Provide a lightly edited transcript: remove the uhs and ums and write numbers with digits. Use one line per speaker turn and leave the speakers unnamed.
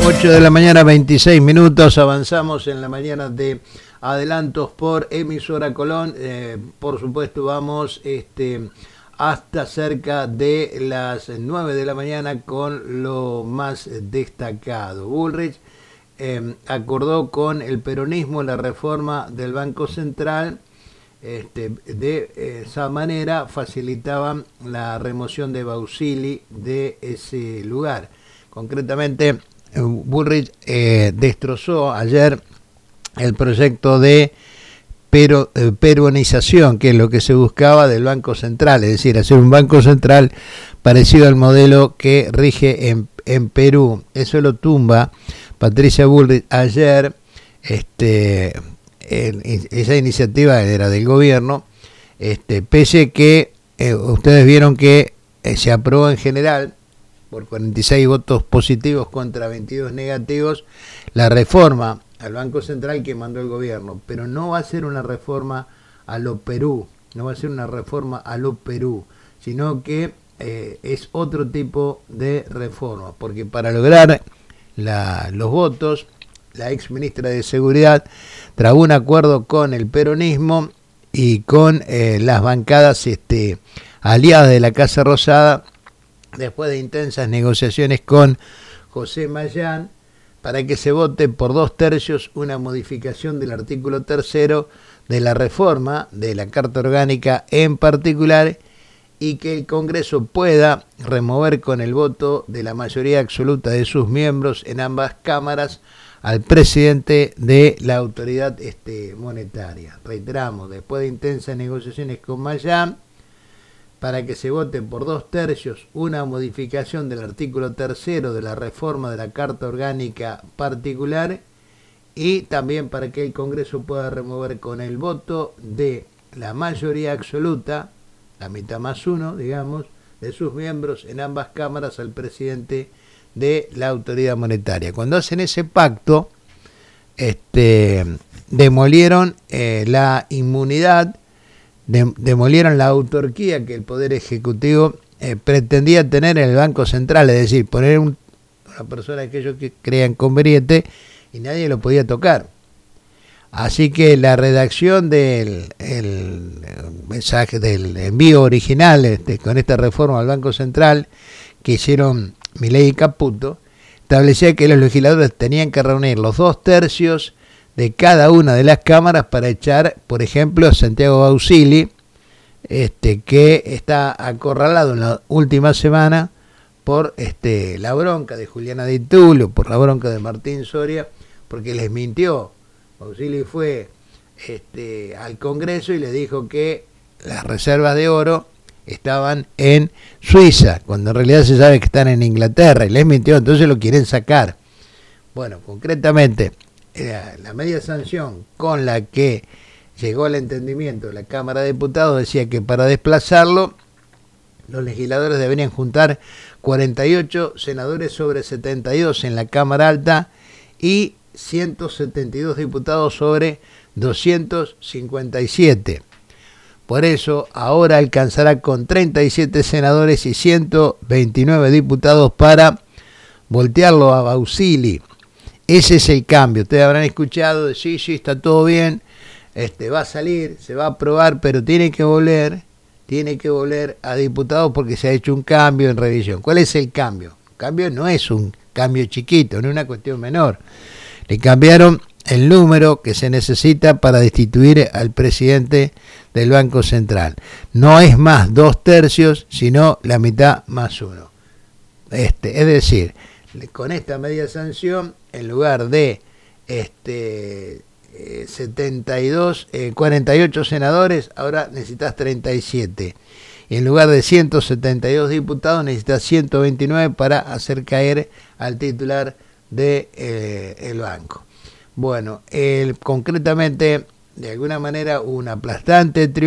8 de la mañana, 26 minutos. Avanzamos en la mañana de adelantos por emisora Colón. Por supuesto, vamos hasta cerca de las 9 de la mañana con lo más destacado. Bullrich acordó con el peronismo la reforma del Banco Central. De esa manera facilitaban la remoción de Bausili de ese lugar. Concretamente, Bullrich destrozó ayer el proyecto de peruanización, que es lo que se buscaba del Banco Central, es decir, hacer un Banco Central parecido al modelo que rige en Perú. Eso lo tumba Patricia Bullrich ayer. Esa iniciativa era del gobierno, pese que ustedes vieron que se aprobó en general por 46 votos positivos contra 22 negativos la reforma al Banco Central que mandó el gobierno, pero no va a ser una reforma a lo Perú, sino que es otro tipo de reforma, porque para lograr los votos, la ex ministra de Seguridad trabó un acuerdo con el peronismo y con las bancadas aliadas de la Casa Rosada, después de intensas negociaciones con José Mayán, para que se vote por 2/3 una modificación del artículo 3 de la reforma de la Carta Orgánica en particular, y que el Congreso pueda remover con el voto de la mayoría absoluta de sus miembros en ambas cámaras al presidente de la autoridad monetaria. Reiteramos, después de intensas negociaciones con Mayán, para que se vote por 2/3 una modificación del artículo 3 de la reforma de la Carta Orgánica particular, y también para que el Congreso pueda remover con el voto de la mayoría absoluta, la mitad más uno, digamos, de sus miembros en ambas cámaras al presidente de la autoridad monetaria. Cuando hacen ese pacto, demolieron la inmunidad, demolieron la autarquía que el Poder Ejecutivo pretendía tener en el Banco Central, es decir, poner una persona que ellos crean conveniente y nadie lo podía tocar. Así que la redacción del mensaje del envío original con esta reforma al Banco Central que hicieron Milei y Caputo, establecía que los legisladores tenían que reunir los 2/3 de cada una de las cámaras para echar, por ejemplo, a Santiago Bausili, que está acorralado en la última semana por la bronca de Juliana Di Tulio, por la bronca de Martín Soria, porque les mintió. Bausili fue al Congreso y le dijo que las reservas de oro estaban en Suiza, cuando en realidad se sabe que están en Inglaterra, y les mintió, entonces lo quieren sacar. Bueno, concretamente, la media sanción con la que llegó al entendimiento de la Cámara de Diputados decía que para desplazarlo, los legisladores deberían juntar 48 senadores sobre 72 en la Cámara Alta y 172 diputados sobre 257. Por eso ahora alcanzará con 37 senadores y 129 diputados para voltearlo a Bausili. Ese es el cambio. Ustedes habrán escuchado de sí, está todo bien, va a salir, se va a aprobar, pero tiene que volver a diputados porque se ha hecho un cambio en revisión. ¿Cuál es el cambio? El cambio no es un cambio chiquito, no es una cuestión menor. Le cambiaron el número que se necesita para destituir al presidente del Banco Central. No es más 2/3, sino la mitad más uno. Es decir, con esta media sanción, en lugar de 48 senadores, ahora necesitas 37. Y en lugar de 172 diputados, necesitas 129 para hacer caer al titular del banco. Bueno, concretamente, de alguna manera, un aplastante triunfo